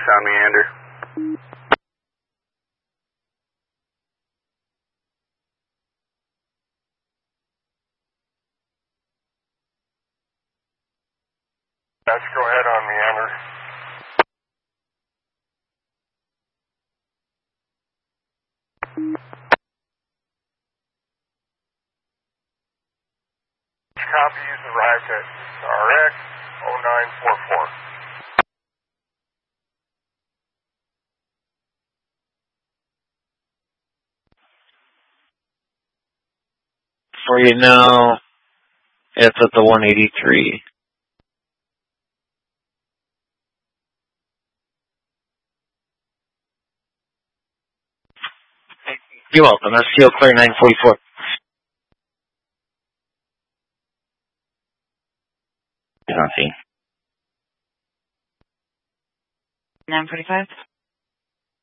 on Meander. Let's go ahead on Meander. Copy, you've arrived at RX 0944. For you now, it's at the 183. You're welcome. That's Seal Clear 944. Copy. 945.